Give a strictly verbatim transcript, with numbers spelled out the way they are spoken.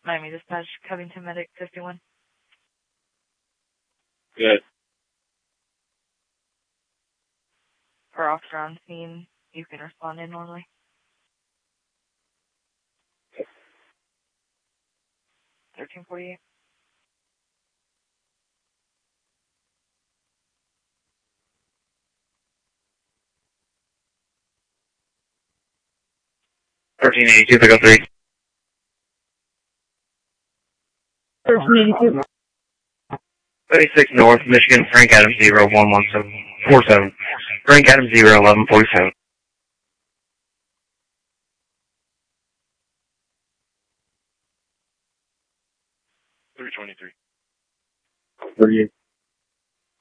Miami Dispatch, Covington Medic fifty-one. Good. For officer on scene, you can respond in normally. thirteen forty-eight. thirteen eighty-two, pick up three. thirteen eighty-two. thirty-six North, Michigan, Frank Adams zero one one seven four seven. Frank Adams zero eleven forty-seven. three twenty-three. thirty-eight.